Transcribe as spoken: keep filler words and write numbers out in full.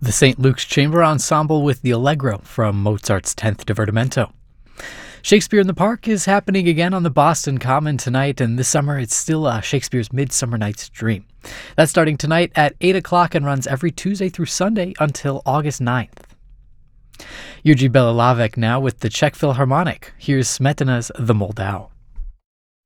the Saint Luke's Chamber Ensemble with the Allegro from Mozart's tenth Divertimento. Shakespeare in the Park is happening again on the Boston Common tonight, and this summer it's still uh, Shakespeare's Midsummer Night's Dream. That's starting tonight at eight o'clock and runs every Tuesday through Sunday until August ninth. Jiří Bělohlávek now with the Czech Philharmonic. Here's Smetana's The Moldau.